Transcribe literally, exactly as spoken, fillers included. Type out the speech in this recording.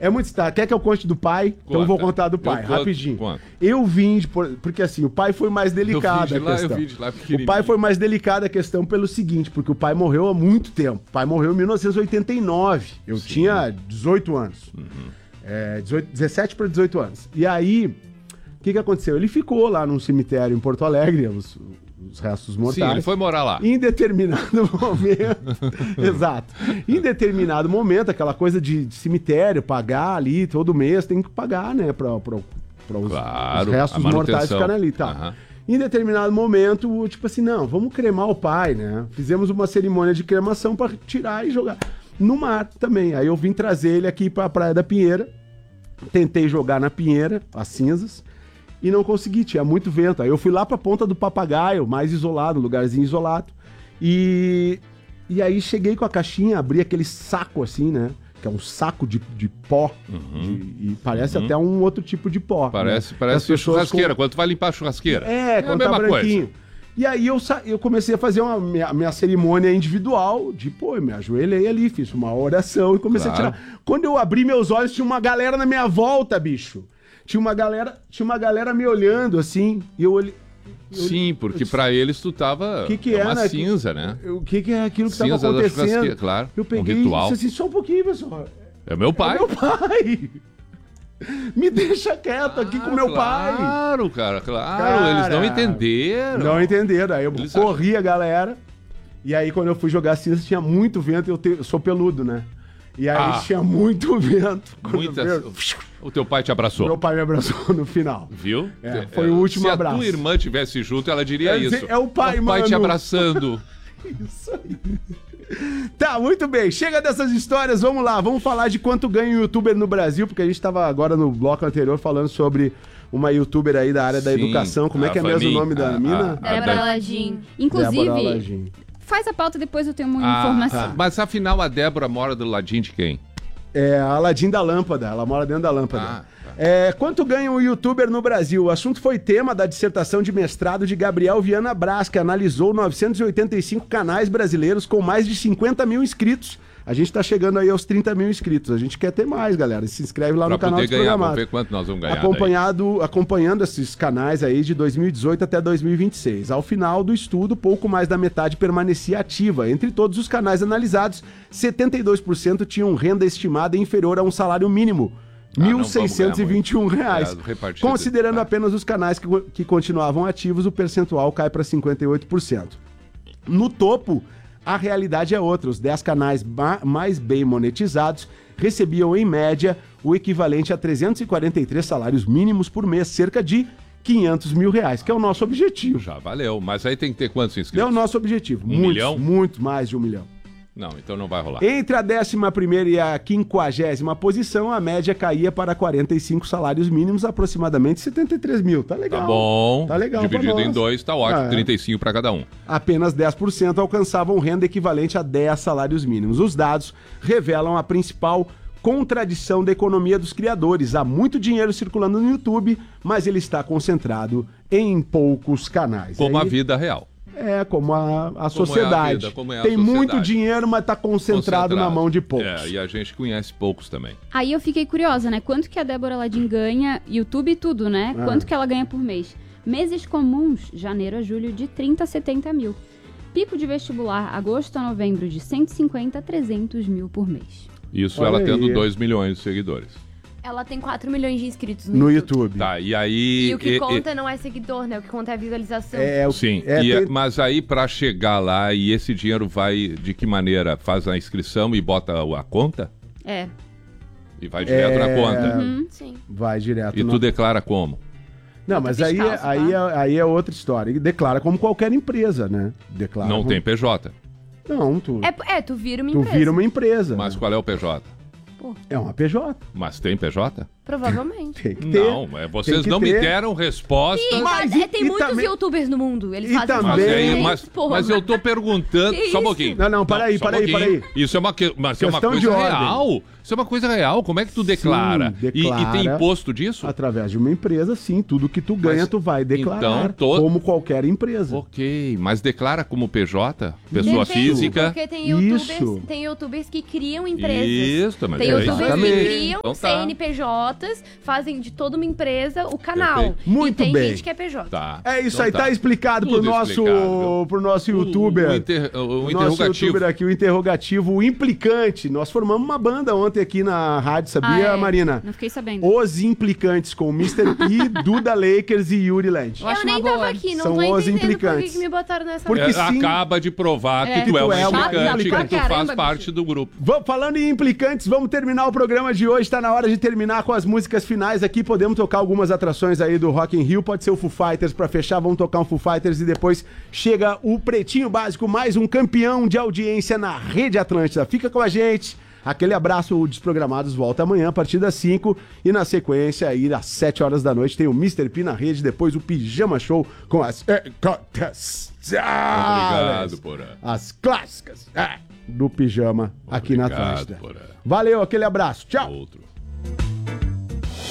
É muito... Tá, quer que eu conte do pai? Conta. Então eu vou contar do pai, eu rapidinho. Conto. Eu vim, de, porque assim, o pai foi mais delicado a lá, questão. Eu de lá, o pai foi mais delicado a questão pelo seguinte, porque o pai morreu há muito tempo. O pai morreu em mil novecentos e oitenta e nove. Eu Sim. tinha dezoito anos. Uhum. É, dezoito, dezessete para dezoito anos. E aí, o que, que aconteceu? Ele ficou lá num cemitério em Porto Alegre, os, os restos mortais. Sim, ele foi morar lá. Em determinado momento... Exato. Em determinado momento, aquela coisa de, de cemitério, pagar ali todo mês, tem que pagar, né? Para os, claro, os restos mortais ficarem ali e tal. Uhum. Em determinado momento, tipo assim, não, vamos cremar o pai, né? Fizemos uma cerimônia de cremação para tirar e jogar no mar também. Aí eu vim trazer ele aqui para a Praia da Pinheira. Tentei jogar na Pinheira, as cinzas, e não consegui, tinha muito vento. Aí eu fui lá pra Ponta do Papagaio, mais isolado, lugarzinho isolado. E, e aí cheguei com a caixinha, abri aquele saco assim, né? Que é um saco de, de pó. Uhum. De, e parece uhum. até um outro tipo de pó. Parece, né? Parece churrasqueira, com... quando tu vai limpar a churrasqueira. É, é quando tá branquinho. Coisa. E aí eu, sa... eu comecei a fazer uma minha, minha cerimônia individual, de pô, eu me ajoelhei ali, fiz uma oração e comecei claro. a tirar. Quando eu abri meus olhos, tinha uma galera na minha volta, bicho. Tinha uma galera, tinha uma galera me olhando assim, e eu olhei. Eu, Sim, porque para eles tu tava que que é uma era? cinza, né? O que, que é aquilo que cinza tava acontecendo? Claro, eu peguei um ritual. e disse assim, só um pouquinho, pessoal. É meu pai. É meu pai. Me deixa quieto aqui ah, com meu claro, pai. Claro, cara, claro. Cara, eles não entenderam. Não entenderam. Aí eu eles corri acham... a galera. E aí quando eu fui jogar cinza tinha muito vento e eu, te... eu sou peludo, né? E aí ah, tinha muito vento. Muitas... Eu... O teu pai te abraçou? Meu pai me abraçou no final. Viu? É, foi é, o último se abraço. Se a tua irmã estivesse junto, ela diria dizer, isso. É o pai, mano. O pai mano. te abraçando. Isso aí. Tá, muito bem. Chega dessas histórias, vamos lá. Vamos falar de quanto ganha um youtuber no Brasil, porque a gente tava agora no bloco anterior falando sobre uma youtuber aí da área da Sim, educação. Como é que é mesmo o nome da a, mina? A, a, Débora Aladim. Inclusive, Débora Aladim. Faz a pauta, depois eu tenho uma ah, informação. Tá. Mas afinal a Débora mora do ladinho de quem? É a Aladim da lâmpada, ela mora dentro da lâmpada. Ah, tá. É, quanto ganha um youtuber no Brasil? O assunto foi tema da dissertação de mestrado de Gabriel Viana Braz, que analisou novecentos e oitenta e cinco canais brasileiros com mais de cinquenta mil inscritos. A gente tá chegando aí aos trinta mil inscritos. A gente quer ter mais, galera. Se inscreve lá pra no canal dos ganhar, programados. Vamos ver quanto nós vamos ganhar. Acompanhado, acompanhando esses canais aí de dois mil e dezoito até dois mil e vinte e seis. Ao final do estudo, pouco mais da metade permanecia ativa. Entre todos os canais analisados, setenta e dois por cento tinham renda estimada inferior a um salário mínimo. Ah, mil seiscentos e vinte e um reais. É, Considerando ah. apenas os canais que, que continuavam ativos, o percentual cai para cinquenta e oito por cento. No topo, a realidade é outra. Os dez canais mais bem monetizados recebiam, em média, o equivalente a trezentos e quarenta e três salários mínimos por mês, cerca de quinhentos mil reais, que é o nosso objetivo. Já valeu, mas aí tem que ter quantos inscritos? É o nosso objetivo. Um Muitos, milhão? Muito mais de um milhão. Não, então não vai rolar. Entre a décima primeira e a quinquagésima posição, a média caía para quarenta e cinco salários mínimos, aproximadamente setenta e três mil. Tá legal. Tá bom. Tá legal. Dividido em dois, tá ótimo. É. trinta e cinco para cada um. Apenas dez por cento alcançavam renda equivalente a dez salários mínimos. Os dados revelam a principal contradição da economia dos criadores. Há muito dinheiro circulando no YouTube, mas ele está concentrado em poucos canais. Como aí... a vida real. É, como a, a como sociedade. É a vida, como é a Tem sociedade. Muito dinheiro, mas tá concentrado, concentrado na mão de poucos. É, e a gente conhece poucos também. Aí eu fiquei curiosa, né? Quanto que a Débora Aladim ganha, YouTube e tudo, né? Ah. Quanto que ela ganha por mês? Meses comuns, janeiro a julho, de trinta a setenta mil. Pico de vestibular, agosto a novembro, de cento e cinquenta a trezentos mil por mês. Isso Olha ela aí. Tendo dois milhões de seguidores. Ela tem quatro milhões de inscritos no, no YouTube. YouTube. Tá, e aí... E o que e, conta e... não é seguidor, né? O que conta é a visualização. É, o... Sim, é, e, tem... mas aí pra chegar lá, e esse dinheiro vai de que maneira? Faz a inscrição e bota a conta? É. E vai direto é... na conta? Uhum, sim. Vai direto E na... tu declara como? Não, mas aí, fiscal, é, aí, tá? é, aí é outra história. E declara como qualquer empresa, né? Declara Não como... tem P J. Não, tu... É, é, tu vira uma tu empresa. vira uma empresa. Mas qual é o P J? Pô. É uma P J. Mas tem P J? Provavelmente. Tem que ter. Não, é, vocês que não ter. me deram resposta. Sim, Mas mas, e- é, tem e muitos também- youtubers no mundo. Eles e fazem também- Mas, coisas aí, diferentes, mas, porra. mas eu tô perguntando... Que Só um isso? pouquinho. Não, não, para aí, só para um aí, para pouquinho. aí. Isso é uma, que... mas é uma Questão coisa de ordem. real. Isso é uma coisa real. Como é que tu declara? Sim, E- E, declara. tem imposto disso? Através de uma empresa, sim. Tudo que tu ganha, Mas, tu vai declarar. então, to- Como qualquer empresa. Ok, mas declara como P J? Pessoa Depende, física? Porque tem youtubers, Isso. tem youtubers que criam empresas. Isso, mas tem youtubers que Exatamente. criam Então tá. C N P Js, fazem de toda uma empresa o canal. Perfeito. Muito e tem bem. gente que é P J. Tá. É isso Então aí, tá, explicado pro Tudo nosso, explicado. pro nosso youtuber. O, o, inter, o, o O nosso interrogativo. youtuber aqui, o interrogativo, o implicante. Nós formamos uma banda ontem aqui na rádio, sabia, Ah, é? Marina? Não fiquei sabendo. Os Implicantes, com mister P, Duda Lakers e Yuri Land. Eu acho Eu nem uma boa. tava aqui, não São tô os entendendo por que implicantes. que me botaram nessa Porque É, sim- acaba de provar É. que tu é Que tu uma é uma implicante, implicante. que tu faz Caramba, parte bicho. do grupo. Vamos, falando em implicantes, vamos terminar o programa de hoje. Tá na hora de terminar com as músicas finais aqui. Podemos tocar algumas atrações aí do Rock in Rio. Pode ser o Foo Fighters pra fechar. Vamos tocar um Foo Fighters e depois chega o Pretinho Básico, mais um campeão de audiência na Rede Atlântida. Fica com a gente. Aquele abraço, o Desprogramados volta amanhã a partir das cinco e na sequência aí às sete horas da noite tem o mister P na rede, depois o Pijama Show com as Obrigado, Porã. as clássicas é, do Pijama aqui na Obrigado, Atlântida. Porã. Valeu, aquele abraço. Tchau. Outro.